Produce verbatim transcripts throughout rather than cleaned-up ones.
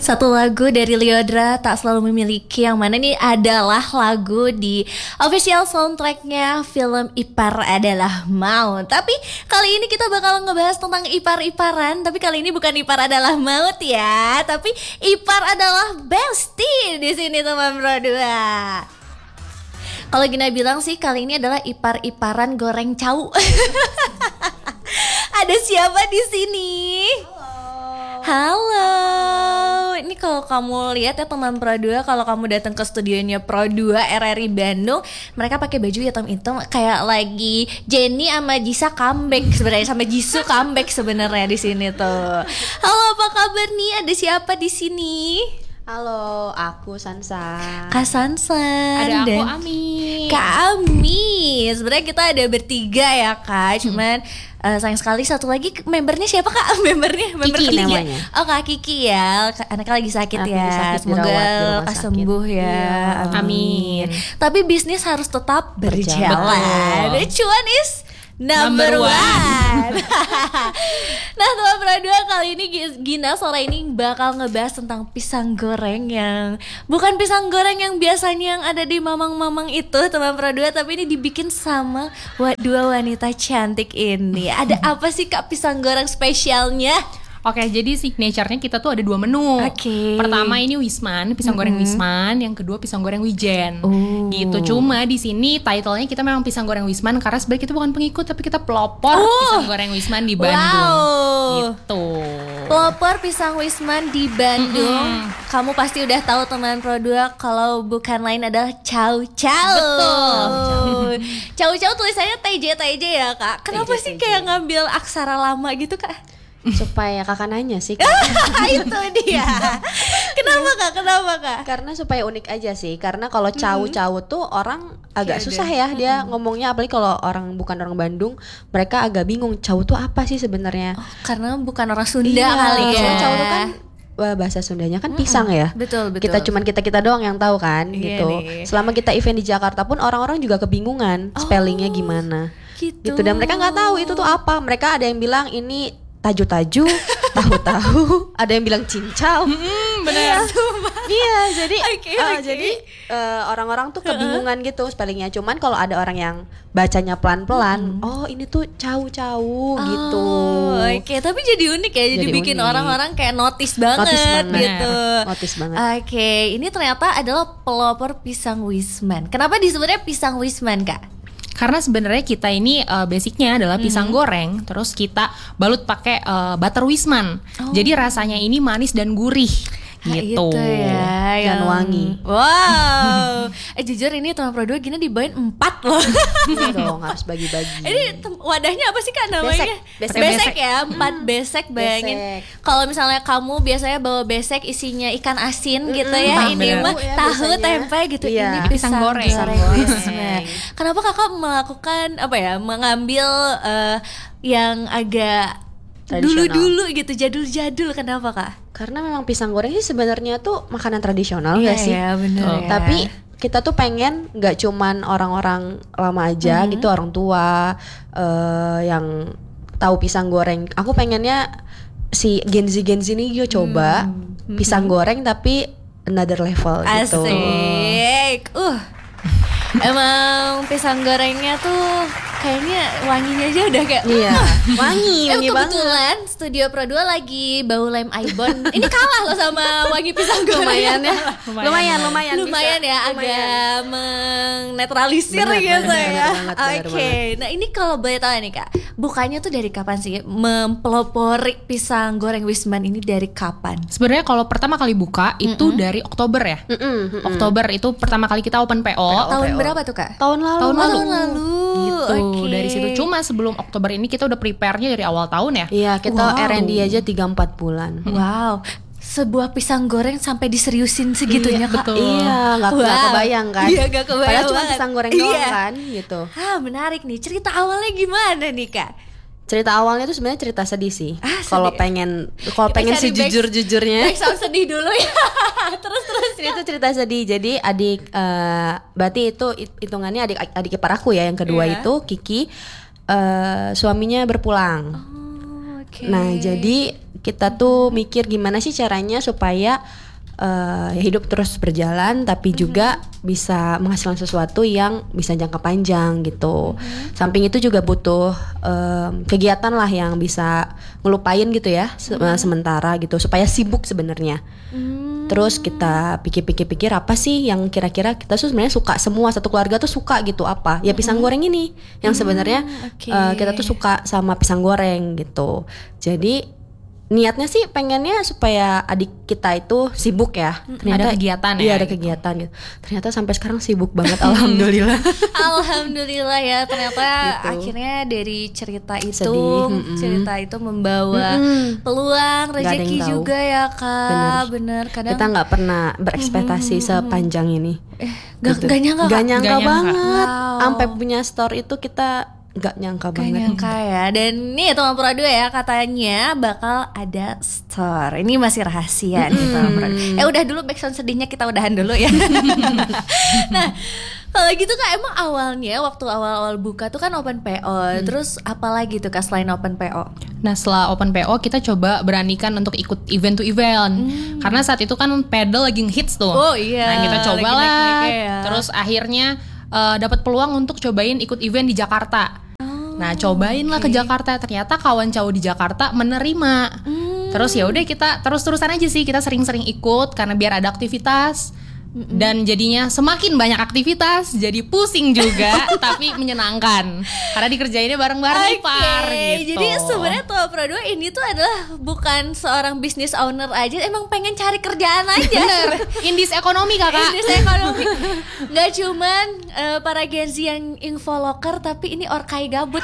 Satu lagu dari Lyodra, Tak Selalu Memiliki, yang mana ini adalah lagu di official soundtracknya film Ipar Adalah Maut. Tapi kali ini kita bakal ngebahas tentang ipar-iparan. Tapi kali ini bukan Ipar Adalah Maut ya, tapi Ipar Adalah Bestie di sini teman berdua. Kalau Gina bilang sih kali ini adalah ipar-iparan goreng cau. Ada siapa di sini? Halo. Ini kalau kamu lihat ya teman Pro dua, kalau kamu datang ke studionya Pro dua R R I Bandung, mereka pakai baju hitam-hitam kayak lagi Jenny sama Jisa comeback sebenarnya, sama Jisoo comeback sebenarnya di sini tuh. Halo, apa kabar nih? Ada siapa di sini? Halo, aku Sansa. Kak Sansan. Ada aku dan Ami. Kak Ami. Sebenarnya kita ada bertiga ya Kak. Cuman hmm. uh, sayang sekali satu lagi membernya siapa Kak? Membernya member Kiki ketiga. namanya. Oh Kak Kiki ya. Anaknya lagi sakit Anaknya ya. sakit, Semoga dirawat, lekas sembuh ya. Iya. Amin. Tapi bisnis harus tetap berjalan. Berjalan. Cuan is number, Number one, one. Nah teman Pro dua, kali ini Gina sore ini bakal ngebahas tentang pisang goreng yang bukan pisang goreng yang biasanya yang ada di mamang-mamang itu teman Pro dua, tapi ini dibikin sama wa- dua wanita cantik ini. Ada apa sih Kak pisang goreng spesialnya? Oke, jadi signature-nya kita tuh ada dua menu. Oke. Pertama ini Wisman, pisang goreng Mm-hmm. Wisman. Yang kedua pisang goreng Wijen. Oh. Gitu. Cuma di sini title-nya kita memang pisang goreng Wisman karena sebenarnya kita bukan pengikut, tapi kita pelopor Oh. pisang goreng Wisman di Bandung. Wow. Gitu. Pelopor pisang Wisman di Bandung. Mm-hmm. Kamu pasti udah tahu teman Pro dua kalau bukan lain adalah Chow Chow. Betul. Chow Chow tulisannya T J T J ya Kak. Kenapa T J, sih T J. kayak ngambil aksara lama gitu Kak? Supaya kakak nanya sih. Itu dia. Kenapa Kak? Kenapa Kak? Karena supaya unik aja sih. Karena kalau cawu-cawu tuh orang agak Iya, susah deh. ya dia ngomongnya, apalagi kalau orang bukan orang Bandung, mereka agak bingung cawu tuh apa sih sebenarnya. Oh, karena bukan orang Sunda Iya, kali ya. soalnya cawu tuh kan wah, bahasa Sundanya kan pisang ya. Betul, betul. Kita cuman kita kita doang yang tahu kan Iya gitu. nih. Selama kita event di Jakarta pun orang-orang juga kebingungan Oh, spellingnya gimana. gitu. Gitu, dan mereka nggak tahu itu tuh apa. Mereka ada yang bilang ini taju-taju, tahu-tahu, ada yang bilang cincau. Bener. Iya, jadi Oke, eh, oke. jadi eh, orang-orang tuh kebingungan gitu spellingnya. Cuman kalau ada orang yang bacanya pelan-pelan, oh ini tuh cau-cau gitu. Oh, Oke, tapi jadi unik ya. Jadi, Jadi bikin unik. orang-orang kayak notice banget, Notice banget. gitu. Notice banget. Oke, ini ternyata adalah pelopor pisang Wisman. Kenapa disebutnya pisang Wisman Kak? Karena sebenarnya kita ini uh, basicnya adalah pisang Mm-hmm. goreng, terus kita balut pakai uh, butter Wisman. Oh. Jadi rasanya ini manis dan gurih. Nah, Gitu. itu ya, Dan yang- wangi. Wow. Eh jujur ini teman Pro dua Gina dibawain empat loh. Iya dong, harus bagi-bagi. Ini tem- wadahnya apa sih Kak namanya? Besek. Besek, Besek. ya, empat besek, bayangin. Besek. Kalau misalnya kamu biasanya bawa besek isinya ikan asin gitu ya, Ah, ini bener. mah Ya, tahu biasanya. tempe gitu. Iya. Ini Pisang goreng. goreng Pisang Wisman. Kenapa Kakak melakukan apa ya? Mengambil eh, yang agak Tradisional. dulu-dulu gitu, jadul-jadul, kenapa Kak? Karena memang pisang goreng sih sebenarnya tuh makanan tradisional nggak sih? Iya, bener Tuh. ya. Tapi kita tuh pengen nggak cuman orang-orang lama aja Mhm. gitu, orang tua eh, yang tahu pisang goreng. Aku pengennya si Gen Z Gen Z ini yo coba Mhm. pisang goreng tapi another level gitu. Asik. Uh. Emang pisang gorengnya tuh kayaknya wanginya aja udah kayak Iya, wangi, Eh wangi banget. kebetulan Studio Pro dua lagi bau lem Aibon. Ini kalah loh sama wangi pisang goreng. Lumayan ya, lumayan, lumayan, Lumayan bisa. ya, Lumayan. agak menetralisir Benar, gitu benar, ya. benar banget, benar Oke, nah ini kalau boleh tahu nih Kak, bukanya tuh dari kapan sih? Mempelopori pisang goreng Wisman ini dari kapan? Sebenarnya kalau pertama kali buka itu dari Oktober ya. Mm-mm, mm-mm. Oktober itu pertama kali kita open P O. Tahun P O. berapa tuh Kak? Tahun lalu. Tahun Oh, lalu. tahun lalu. Gitu. Oke. Dari situ cuma sebelum Oktober ini kita udah prepare-nya dari awal tahun ya. Iya, kita Wow. R and D aja tiga empat bulan. Wow, sebuah pisang goreng sampai diseriusin segitunya Iya, Kak. betul. Iya, nggak Wow. nggak kebayang kan? Iya, nggak kebayang Padahal cuma banget. pisang goreng doang Iya. kan, gitu. Ah, menarik nih. Cerita awalnya gimana nih Kak? Cerita awalnya tuh sebenarnya cerita sedih sih. Ah, Kalau sedih. pengen, kalau Kita pengen cari back- sejujur-jujurnya, Backsound sedih dulu ya. Terus terus. itu cerita sedih. Jadi adik, eh, berarti itu hit- hitungannya adik adik ipar aku ya. Yang kedua Iya. itu Kiki, eh, suaminya berpulang. Oh, oke. Nah, jadi kita tuh mikir gimana sih caranya supaya uh, hidup terus berjalan tapi juga bisa menghasilkan sesuatu yang bisa jangka panjang gitu. Samping itu juga butuh um, kegiatan lah yang bisa ngelupain gitu ya se- sementara gitu supaya sibuk sebenarnya. Terus kita pikir-pikir-pikir apa sih yang kira-kira kita tuh sebenarnya suka, semua satu keluarga tuh suka gitu apa? Ya pisang goreng ini yang sebenarnya okay. uh, kita tuh suka sama pisang goreng gitu. Jadi niatnya sih pengennya supaya adik kita itu sibuk ya. Ada Ternyata kegiatan iya, ya, ada gitu. kegiatan gitu. Ternyata sampai sekarang sibuk banget alhamdulillah. Alhamdulillah ya, ternyata Gitu. akhirnya dari cerita itu Sedih, mm-mm. cerita itu membawa Mm-mm. peluang Nggak ada yang rezeki tahu. juga ya kak. Bener. Bener, kadang Kita nggak pernah berekspektasi sepanjang ini. eh gak, Gitu. gak nyangka Nggak Kak. nyangka Nggak nyangka. banget. Wow. Sampai punya store itu kita nggak nyangka Gak banget. nyangka ya. Dan nih teman Prado ya, katanya bakal ada store. Ini masih rahasia nih teman Prado. Eh udah dulu backsound sedihnya, kita udahan dulu ya. Nah kalau gitu kak, emang awalnya waktu awal-awal buka tuh kan open P O. Terus apa lagi tuh kak selain open P O? Nah setelah open P O kita coba beranikan untuk ikut event to event. Karena saat itu kan pedal lagi hits tuh. Oh iya, Nah kita coba lagi lah. naik-naiknya ya. Terus akhirnya uh, dapat peluang untuk cobain ikut event di Jakarta. Nah cobain lah ke Jakarta, ternyata kawan cowok di Jakarta menerima. Terus ya udah kita terus-terusan aja sih, kita sering-sering ikut karena biar ada aktivitas. Dan jadinya semakin banyak aktivitas, jadi pusing juga tapi menyenangkan karena dikerjainnya bareng-bareng nih Par gitu. Jadi sebenarnya Tua Prado ini tuh adalah bukan seorang business owner aja, emang pengen cari kerjaan aja. Bener, indis ekonomi kakak. Indis ekonomi. Nggak cuman uh, para Gen Z yang infoloker, tapi ini orkai gabut.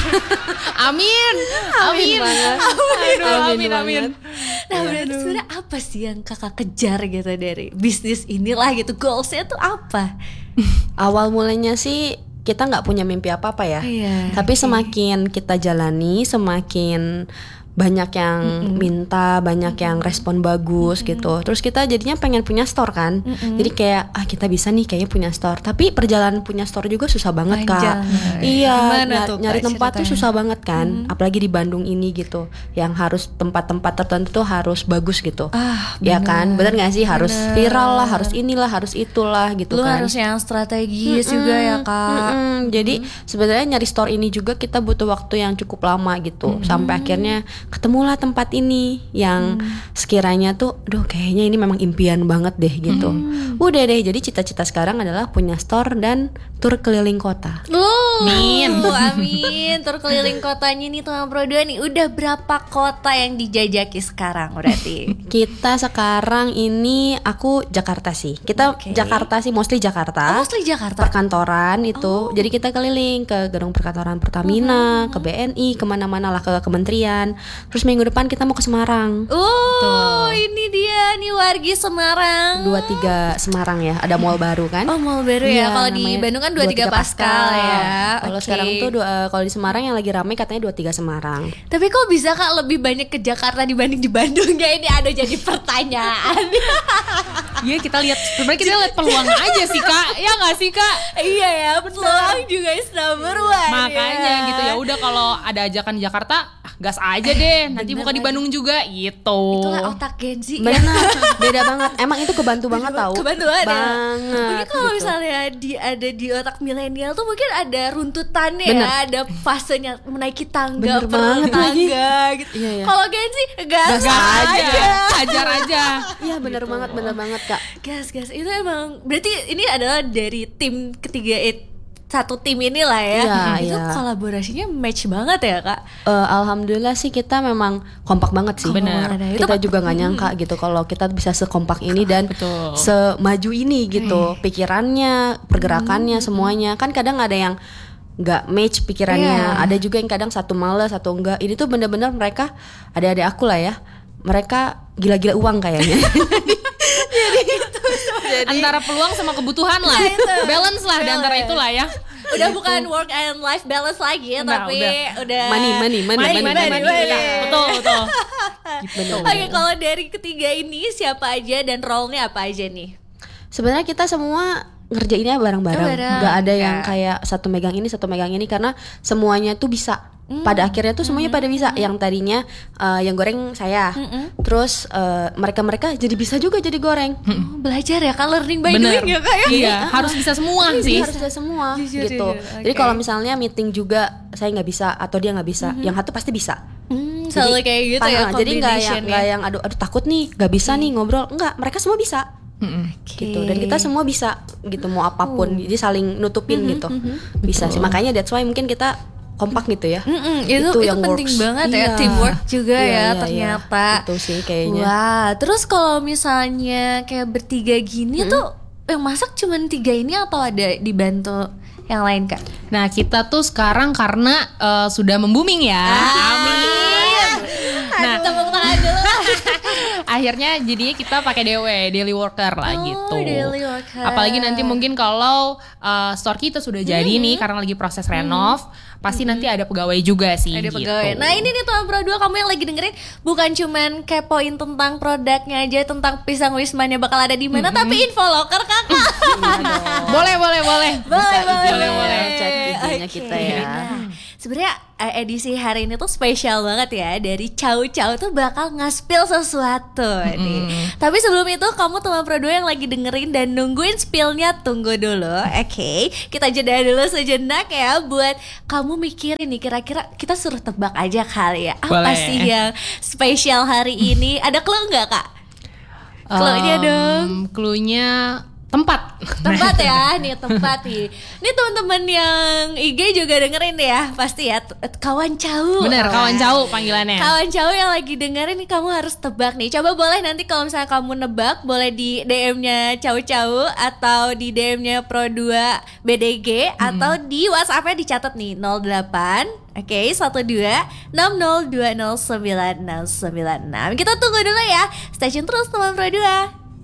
Amin, amin, banget. amin, aduh, amin, Amin amin. Nah berarti sebenarnya apa sih yang kakak kejar gitu dari bisnis inilah gitu, goalsnya tuh apa? Awal mulanya sih kita nggak punya mimpi apa-apa ya. Iya, Tapi oke. semakin kita jalani, semakin banyak yang Mm-mm. minta, banyak yang respon bagus gitu. Terus kita jadinya pengen punya store kan. Mm-mm. Jadi kayak ah kita bisa nih kayaknya punya store. Tapi perjalanan punya store juga susah banget Panjang. kak. Iya, Gimana ny- tuh, Kak, nyari tempat tuh ceritanya? susah banget kan. Apalagi di Bandung ini gitu, yang harus tempat-tempat tertentu tuh harus bagus gitu. Ah, Ya kan, bener nggak sih? Harus bener. viral lah, harus inilah, harus itulah gitu Lu kan. harus yang strategis juga ya kak. Mm-mm. Jadi sebenarnya nyari store ini juga kita butuh waktu yang cukup lama gitu. Sampai akhirnya ketemulah tempat ini yang sekiranya tuh, duh kayaknya ini memang impian banget deh gitu. Udah deh, jadi cita-cita sekarang adalah punya store dan tur keliling kota. Uh, Amin. amin. Tur keliling kotanya nih Tuan Prado nih. Udah berapa kota yang dijajaki sekarang berarti? Kita sekarang ini aku Jakarta sih. Kita Oke. Jakarta sih, mostly Jakarta. Oh, mostly Jakarta. Perkantoran itu, jadi kita keliling ke gedung perkantoran Pertamina, ke B N I, kemana-mana lah, ke kementerian. Terus minggu depan kita mau ke Semarang. Oh, ini dia nih wargi Semarang. dua puluh tiga Semarang ya, ada mall baru kan? Oh, mall baru ya. Iya, Kalau di namanya Bandung kan dua puluh tiga Pascal ya. Kalau Oke. sekarang tuh dua- kalau di Semarang yang lagi ramai katanya dua puluh tiga Semarang. Tapi kok bisa Kak lebih banyak ke Jakarta dibanding di Bandung? Ya ini ada jadi pertanyaan. Iya kita lihat, sebenarnya kita lihat peluang aja sih kak, ya nggak sih kak? Iya ya, peluang juga is number one. Makanya ya. gitu ya udah kalau ada ajakan di Jakarta, ah, gas aja deh. Nanti bener buka di lagi. Bandung juga gitu. Itulah otak Gen Z ya. Benar, beda banget. Emang itu kebantu banget tahu. Kebantu banget ya. Banget. Mungkin kalau gitu. misalnya di ada di otak milenial tuh mungkin ada runtutannya Bener. ya, ada fasenya menaiki tangga Bener per banget lagi. tangga gitu. Iya, iya. Kalau Gen Z gas, Gas aja, hajar aja. Iya benar banget, benar banget kak. Gas gas itu emang berarti ini adalah dari tim ketiga it, satu tim inilah ya. Iya, Itu iya. kolaborasinya match banget ya kak. Eh, Alhamdulillah sih kita memang kompak banget sih. Bener. Itu Kita Kak- juga nggak nyangka gitu kalau kita bisa sekompak ini dan Betul. semaju ini gitu. Pikirannya, pergerakannya, semuanya. Kan kadang ada yang nggak match pikirannya. Iya. Ada juga yang kadang satu males, satu enggak. Ini tuh bener-bener mereka, adik-adik aku lah ya. Mereka gila-gila uang kayaknya. Antara peluang sama kebutuhan lah, Iya, itu. balance lah di antara Balance. itulah ya. Udah bukan work and life balance lagi ya, Nah, tapi udah. udah Money, money, money, Mani, mani, money, mani, money. Iya, betul, betul. Bener. Oke, kalau dari ketiga ini siapa aja dan role-nya apa aja nih? Sebenarnya kita semua ngerjainnya bareng-bareng. Bareng. Gak ada yang Ya. kayak satu megang ini, satu megang ini, karena semuanya tuh bisa. Pada akhirnya tuh semuanya pada bisa. Yang tadinya uh, yang goreng saya, terus uh, mereka-mereka jadi bisa juga jadi goreng. Oh, belajar ya kan, learning by Bener. doing ya kak ya. Iya, harus bisa semua sih. Harus bisa semua Jujur, gitu. jujur. Jadi Oke. kalau misalnya meeting juga saya nggak bisa atau dia nggak bisa, yang satu pasti bisa. Hmm, selalu kayak gitu ah, ya, ah, jadi nggak yang combination-nya. nggak yang aduh aduh takut nih nggak bisa nih ngobrol, enggak, mereka semua bisa. Mm-mm. Gitu, dan kita semua bisa gitu, mau apapun, Oh. jadi saling nutupin gitu, bisa sih, makanya that's why mungkin kita kompak gitu ya. Mm-mm, itu Itu itu yang penting works. banget ya, Iya. teamwork juga Iya, ya iya, ternyata. iya. Itu sih kayaknya. Wah, terus kalau misalnya kayak bertiga gini tuh yang masak cuman tiga ini atau ada dibantu yang lain kak? Nah, kita tuh sekarang karena eh, sudah membooming ya. Amin. Nah, tepuk tangan dulu. akhirnya jadinya kita pakai D W, daily worker lah Oh, gitu. daily worker. Apalagi nanti mungkin kalau uh, store kita sudah jadi nih karena lagi proses renov, pasti nanti ada pegawai juga sih. Ada gitu. pegawai. Nah ini nih Tuan Pro dua, kamu yang lagi dengerin bukan cuman kepoin tentang produknya aja, tentang pisang wismanya bakal ada di mana, tapi info loker kakak. Boleh, boleh, boleh. boleh, boleh, boleh, boleh. Cek I G-nya Oke. kita ya. Nah, sebenarnya eh, edisi hari ini tuh spesial banget ya. Dari Chow Chow tuh bakal nge-spill sesuatu nih. Tapi sebelum itu kamu teman Pro dua yang lagi dengerin dan nungguin spillnya, tunggu dulu. Oke, kita jeda dulu sejenak ya buat kamu mikirin nih, kira-kira kita suruh tebak aja kali ya. Apa Boleh. sih yang spesial hari ini? Ada clue nggak kak? Clue-nya Um, dong. Clue-nya tempat. Tempat ya, nih tempat nih. Ini teman-teman yang I G juga dengerin ya, pasti ya. T- Kawan Cau. Bener, Wah. kawan jauh panggilannya. Kawan Cau yang lagi dengerin nih, kamu harus tebak nih. Coba boleh nanti kalau misalnya kamu nebak, boleh di D M-nya Cau Cau atau di D M-nya Pro dua B D G atau di WhatsApp-nya dicatat nih nol delapan Oke, satu dua enam nol dua nol sembilan nol sembilan enam. Kita tunggu dulu ya. Stay tune terus teman Pro dua.